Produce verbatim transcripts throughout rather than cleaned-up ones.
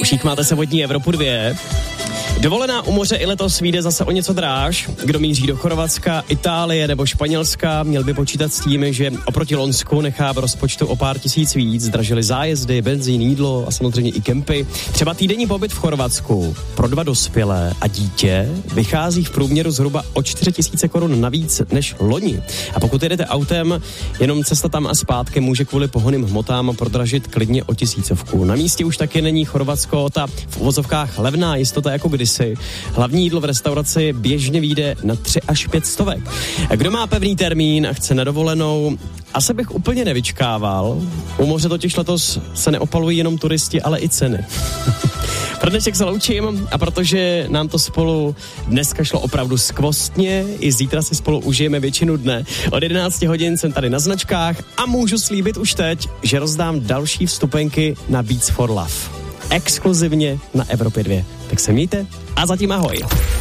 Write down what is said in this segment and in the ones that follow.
Ušíkmáte se vodní Evropu dvě. Dovolená u moře i letos vyjde zase o něco dráž. Kdo míří do Chorvatska, Itálie nebo Španělska, měl by počítat s tím, že oproti Lonsku nechá v rozpočtu o pár tisíc víc. Zdražily zájezdy, benzín, jídlo a samozřejmě i kempy. Třeba týdenní pobyt v Chorvatsku pro dva dospělé a dítě vychází v průměru zhruba o čtyři tisíce korun navíc než loni. A pokud jedete autem, jenom cesta tam a zpátky může kvůli pohonným hmotám prodražit klidně o tisícovku. Na místě už taky není Chorvatsko ta v uvozovkách levná jistota jako kdysi. Hlavní jídlo v restauraci běžně vyjde na tři až pět stovek. Kdo má pevný termín a chce na dovolenou, asi bych úplně nevyčkával. U moře totiž letos se neopalují jenom turisti, ale i ceny. Pro dnešek se loučím a protože nám to spolu dneska šlo opravdu skvostně, i zítra si spolu užijeme většinu dne. Od jedenácti hodin jsem tady na značkách a můžu slíbit už teď, že rozdám další vstupenky na Beats for Love. Exkluzivně na Evropě dvě. Tak se mějte a zatím ahoj.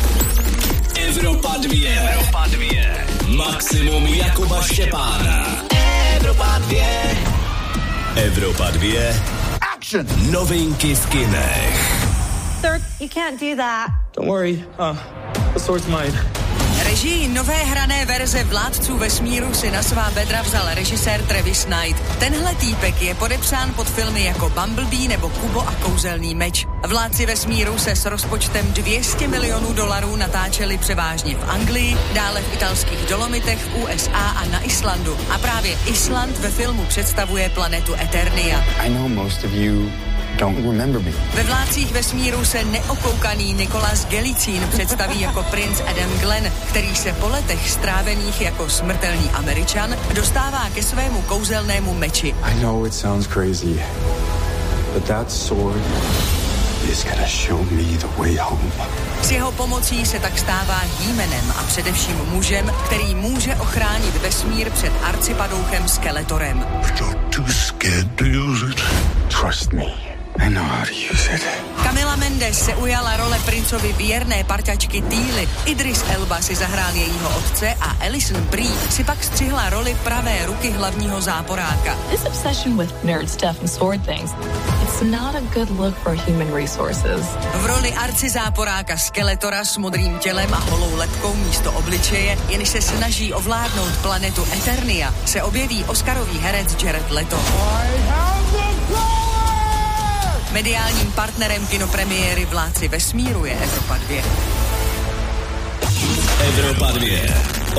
Evropa dvě. Evropa dvě. Maximum Jakuba Štěpána. Evropa dvě. Evropa dvě. Action. Novinky v kinech. Sir, you can't do that. Don't worry. Uh, the sword's mine. Režii nové hrané verze Vládců vesmíru si na svá bedra vzal režisér Travis Knight. Tenhle týpek je podepsán pod filmy jako Bumblebee nebo Kubo a kouzelný meč. Vládci vesmíru se s rozpočtem dvě stě milionů dolarů natáčeli převážně v Anglii, dále v italských Dolomitech, v U S A a na Islandu. A právě Island ve filmu představuje planetu Eternia. I know most of you don't remember me. Ve Vládcích vesmíru se neokoukaný Nicolas Galitzine představí jako princ Adam Glenn, který se po letech strávených jako smrtelný Američan dostává ke svému kouzelnému meči. I know it sounds crazy, but that sword is gonna show me the way home. S jeho pomocí se tak stává jímenem a především mužem, který může ochránit vesmír před arcipadouchem Skeletorem. You're too scared to use it. Trust me. I know how to use it. Camila Mendes se ujala role princovi věrné parťačky Teely. Idris Elba si zahrál jejího otce a Alison Brie si pak střihla roli pravé ruky hlavního záporáka. This obsession with nerd stuff and sword things, it's not a good look for human resources. V roli arcizáporáka Skeletora s modrým tělem a holou lebkou místo obličeje, jenž se snaží ovládnout planetu Eternia, se objeví oscarový herec Jared Leto. Mediálním partnerem kinopremiéry Vládci vesmíru je Evropa dvě. Evropa dvě.